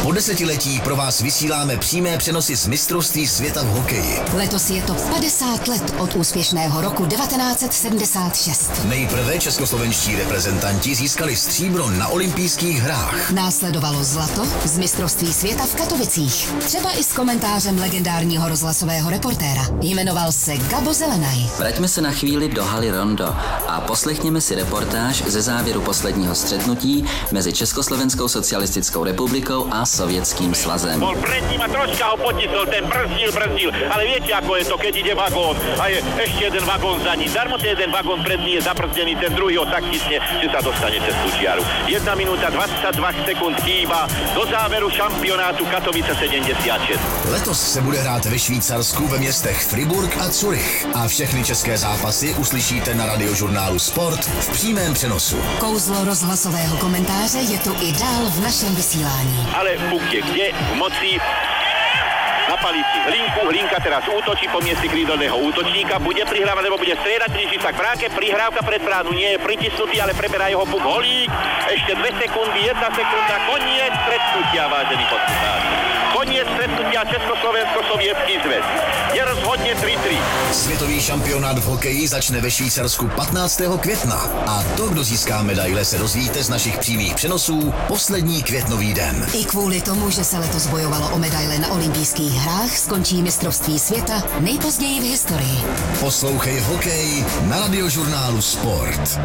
Po desetiletí pro vás vysíláme přímé přenosy z mistrovství světa v hokeji. Letos je to 50 let od úspěšného roku 1976. Nejprve českoslovenští reprezentanti získali stříbro na olympijských hrách. Následovalo zlato z mistrovství světa v Katovicích. Třeba i s komentářem legendárního rozhlasového reportéra. Jmenoval se Gabo Zelenaj. Vraťme se na chvíli do haly Rondo a poslechněme si reportáž ze závěru posledního střetnutí mezi Československou socialistickou republikou a Sovětským svazem. Bol pred ním a troška ho potisol, ten brzdil, ale viete, ako je to, keď ide vagón a je ešte jeden vagón za ním. Darmo ten jeden vagón pred ním je zabrzdený, ten druhý ho tak tisne, že sa dostane cez tú čiaru. 1 minúta 22 sekúnd chýba do záveru šampionátu Katovice 76. Letos se bude hrát ve Švýcarsku ve městech Friburg a Zurich. A všechny české zápasy uslyšíte na radiožurnálu Sport v přímém přenosu. Kouzlo rozhlasového komentáře je tu i dál v našem vysílání. Ale puk je kde? V moci. Napali si Hlinka teraz útočí po mieste krídelného útočníka, bude prihrávať, nebo bude striedať, blíži sa k bránke, prihrávka pred bránu, nie je pritisnutý, ale preberá jeho puk Holík, ešte 2 sekundy, 1 sekunda, koniec stretnutia, vážení poslucháči. Koniec stretnutia Československo-Sovětský zväz. Je rozhodne 3-3. Světový šampionát v hokeji začne ve Švýcarsku 15. května. A to, kdo získá medaile, se dozvíte z našich přímých přenosů poslední květnový den. I kvůli tomu, že se letos bojovalo o medaile na olympijských hrách, skončí mistrovství světa nejpozději v historii. Poslouchej hokej na radiožurnálu Sport.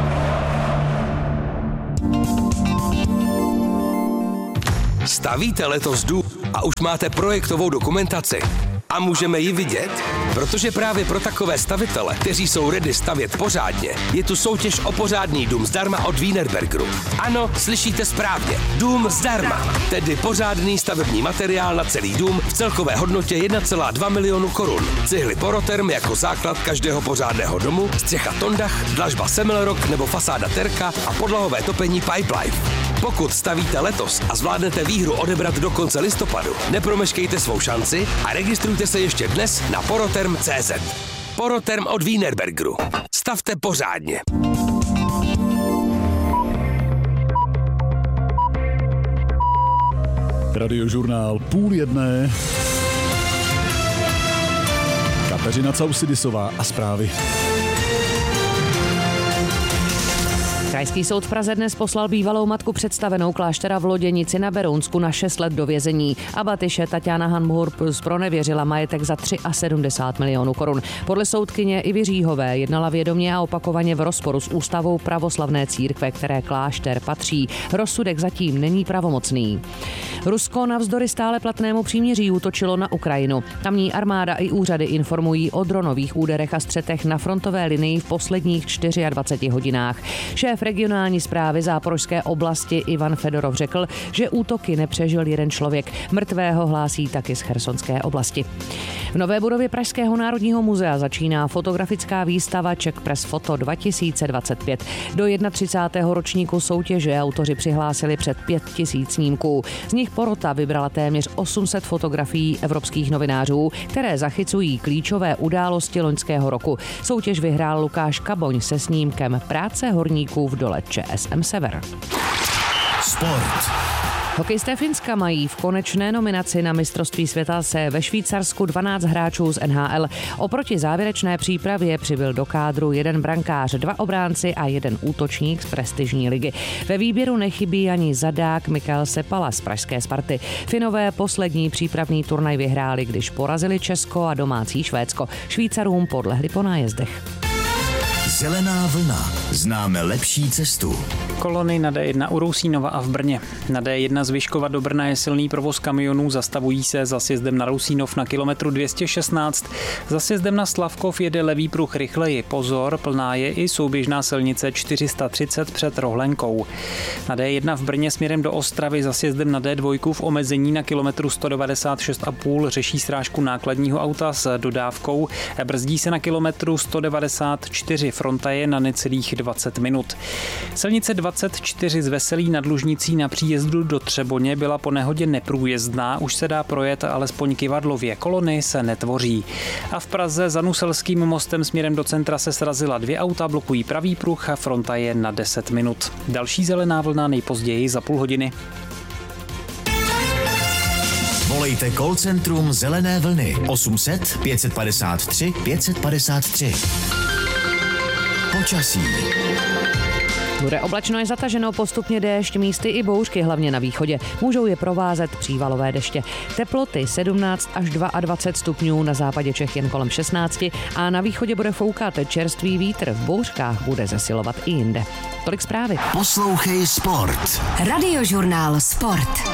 Stavíte letos dům a už máte projektovou dokumentaci? A můžeme ji vidět? Protože právě pro takové stavitele, kteří jsou ready stavět pořádně, je tu soutěž o pořádný dům zdarma od Wienerbergeru. Ano, slyšíte správně. Dům zdarma. Tedy pořádný stavební materiál na celý dům v celkové hodnotě 1,2 milionu korun. Cihly Poroterm jako základ každého pořádného domu, střecha Tondach, dlažba Semmelrock nebo fasáda Terka a podlahové topení Pipelife. Pokud stavíte letos a zvládnete výhru odebrat do konce listopadu, nepromeškejte svou šanci a registrujte se ještě dnes na poroterm.cz. Poroterm od Wienerbergeru. Stavte pořádně. Radiožurnál 12:30. Kateřina Causidisová a zprávy. Krajský soud v Praze dnes poslal bývalou matku představenou kláštera v Loděnici na Berounsku na 6 let do vězení. Abatyše Taťána Hanbur zpronevěřila majetek za 73 milionů korun. Podle soudkyně Ivy Říhové jednala vědomě a opakovaně v rozporu s ústavou pravoslavné církve, které klášter patří. Rozsudek zatím není pravomocný. Rusko navzdory stále platnému příměří útočilo na Ukrajinu. Tamní armáda i úřady informují o dronových úderech a střetech na frontové linii v posledních 24 hodinách. Šéf regionální správy Záporožské oblasti Ivan Fedorov řekl, že útoky nepřežil jeden člověk. Mrtvého hlásí taky z Chersonské oblasti. V nové budově Pražského národního muzea začíná fotografická výstava Czech Press Photo 2025. Do 31. ročníku soutěže autoři přihlásili před 5000 snímků. Z nich porota vybrala téměř 800 fotografií evropských novinářů, které zachycují klíčové události loňského roku. Soutěž vyhrál Lukáš Kaboň se snímkem Práce horníků v dole ČSM Sever. Sport. Hokejisté Finska mají v konečné nominaci na mistrovství světa se ve Švýcarsku 12 hráčů z NHL. Oproti závěrečné přípravě přibyl do kádru jeden brankář, 2 obránci a 1 útočník z prestižní ligy. Ve výběru nechybí ani zadák Mikael Sepala z pražské Sparty. Finové poslední přípravný turnaj vyhráli, když porazili Česko a domácí Švédsko. Švýcarům podlehli po nájezdech. Zelená vlna. Známe lepší cestu. Kolony na D1 u Rousínova a v Brně. Na D1 z Vyškova do Brna je silný provoz kamionů, zastavují se za sjezdem na Rousínov na kilometru 216. Za sjezdem na Slavkov jede levý pruh rychleji. Pozor, plná je i souběžná silnice 430 před Rohlenkou. Na D1 v Brně směrem do Ostravy za sjezdem na D2 v omezení na kilometru 196,5 řeší srážku nákladního auta s dodávkou. Brzdí se na kilometru 194. Fronta je na necelých 20 minut. Silnice 24 z Veselí nad Lužnicí na příjezdu do Třeboně byla po nehodě neprůjezdná, už se dá projet alespoň kyvadlově, kolony se netvoří. A v Praze za Nuselským mostem směrem do centra se srazila 2 auta, blokují pravý pruh a fronta je na 10 minut. Další zelená vlna nejpozději za půl hodiny. Volejte call centrum Zelené vlny 800 553 553. Počasí. Bude oblačno i zataženo, postupně déšť, místy i bouřky, hlavně na východě. Můžou je provázet přívalové deště. Teploty 17 až 22 stupňů, na západě Čech jen kolem 16 a na východě bude foukat čerstvý vítr, v bouřkách bude zesilovat i jinde. Tolik zprávy. Poslouchej Sport. Radiožurnál Sport.